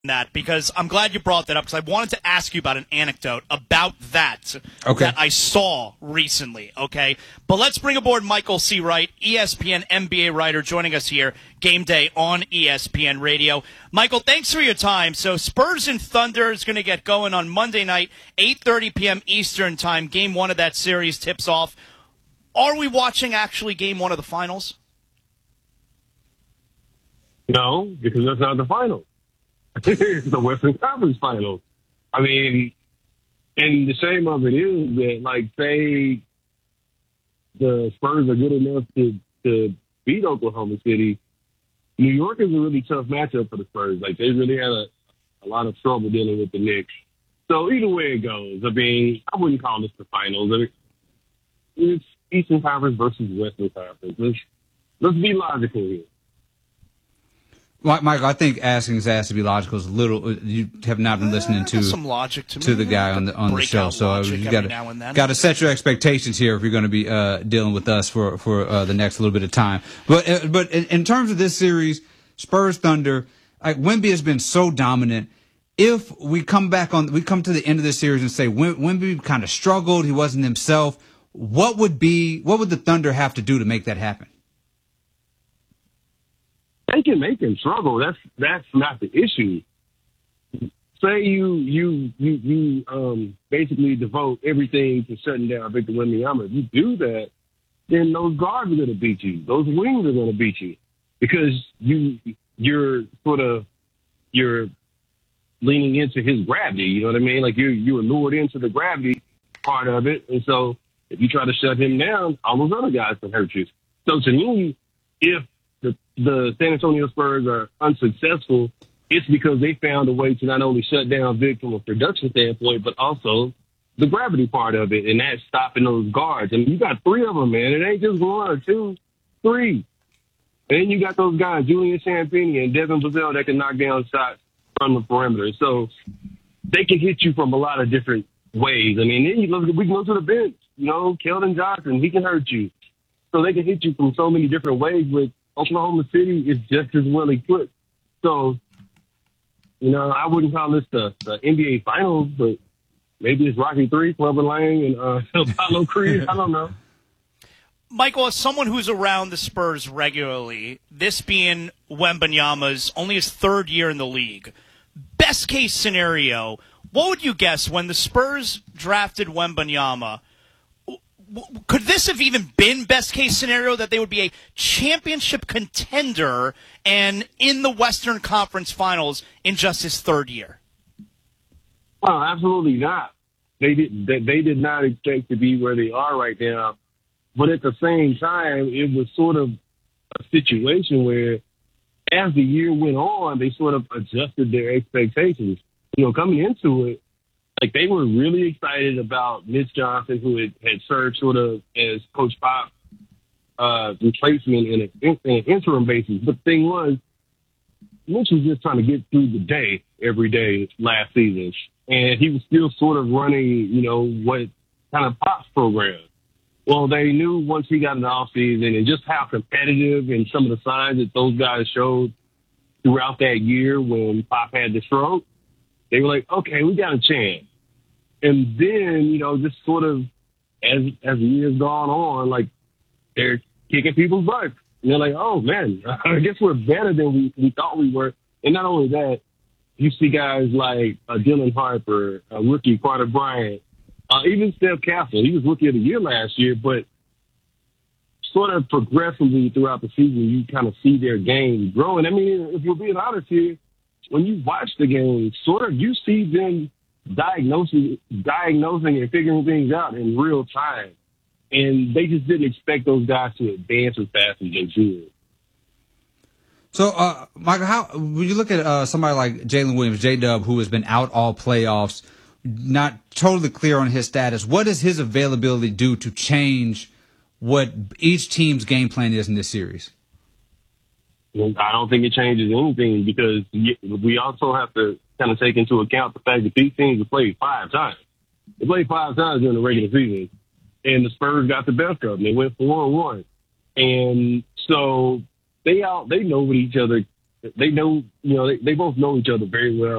that because I'm glad you brought that up because I wanted to ask you about an anecdote about that that I saw recently, okay? But let's bring aboard Michael C. Wright, ESPN NBA writer, joining us here, Game Day on ESPN Radio. Michael, thanks for your time. So Spurs and Thunder is going to get going on Monday night, 8:30 p.m. Eastern time. Game 1 of that series tips off. Are we watching actually Game 1 of the finals? No, because that's not the finals. It's the Western Conference Finals. I mean, and the shame of it is that, like, say the Spurs are good enough to beat Oklahoma City, New York is a really tough matchup for the Spurs. Like, they really had a lot of trouble dealing with the Knicks. So either way it goes, I mean, I wouldn't call this the finals. I mean, it's Eastern Conference versus Western Conference. Let's be logical here. Michael, I think asking this has to be logical is a little. You have not been listening to some logic to the guy on the show, so you got to set your expectations here if you're going to be dealing with us for the next little bit of time. But in terms of this series, Spurs Thunder, like Wemby has been so dominant. If we come to the end of this series and say Wemby kind of struggled, he wasn't himself. What would the Thunder have to do to make that happen? They can make him struggle. That's not the issue. Say you basically devote everything to shutting down Victor Wembanyama. If you do that, then those guards are going to beat you. Those wings are going to beat you because you're leaning into his gravity. You know what I mean? Like you were lured into the gravity part of it, and so if you try to shut him down, all those other guys can hurt you. So to me, if the San Antonio Spurs are unsuccessful, it's because they found a way to not only shut down Vic from a production standpoint, but also the gravity part of it, and that's stopping those guards. I mean, you got 3 of them, man. It ain't just 1 or 2, 3. And then you got those guys, Julian Champagnie and Devin Vassell, that can knock down shots from the perimeter. So they can hit you from a lot of different ways. I mean, then we can go to the bench. You know, Keldon Johnson, he can hurt you. So they can hit you from so many different ways with Oklahoma City is just as well equipped. So, you know, I wouldn't call this the NBA Finals, but maybe it's Rocky III, Clubber Lang, and Apollo Creed. I don't know. Michael, as someone who's around the Spurs regularly, this being Wembanyama's only his 3rd year in the league, best case scenario, what would you guess when the Spurs drafted Wembanyama? Could this have even been best case scenario that they would be a championship contender and in the Western Conference Finals in just his 3rd year? Oh, absolutely not. They did not expect to be where they are right now. But at the same time, it was sort of a situation where as the year went on, they sort of adjusted their expectations. You know, coming into it, like they were really excited about Mitch Johnson, who had served sort of as Coach Pop replacement in an interim basis. But the thing was, Mitch was just trying to get through the day every day last season. And he was still sort of running, you know, what kind of Pop's program. Well, they knew once he got in the offseason and just how competitive and some of the signs that those guys showed throughout that year when Pop had the stroke, they were like, okay, we got a chance. And then, you know, just sort of as the year's gone on, like they're kicking people's butts. And they're like, oh, man, I guess we're better than we thought we were. And not only that, you see guys like Dylan Harper, rookie Carter Bryant, even Steph Castle. He was Rookie of the Year last year, but sort of progressively throughout the season, you kind of see their game growing. I mean, if you're being honest here, when you watch the game, sort of you see them diagnosing and figuring things out in real time. And they just didn't expect those guys to advance as fast as they did. So, Michael, when you look at somebody like Jalen Williams, J-Dub, who has been out all playoffs, not totally clear on his status, what does his availability do to change what each team's game plan is in this series? I don't think it changes anything because we also have to kind of take into account the fact that these teams have played 5 times. They played 5 times during the regular season, and the Spurs got the best of them. They went 4-1. And so they know what each other they know, they both know each other very well.